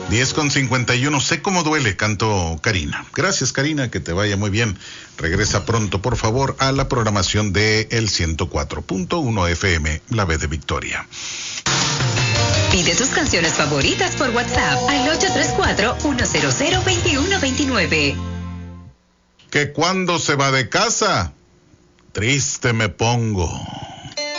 10:51. Sé cómo duele, canto Karina. Gracias, Karina, que te vaya muy bien. Regresa pronto, por favor, a la programación de el 104.1 FM, La B de Victoria. Pide tus canciones favoritas por WhatsApp al 834-100-2129. Que cuando se va de casa, triste me pongo.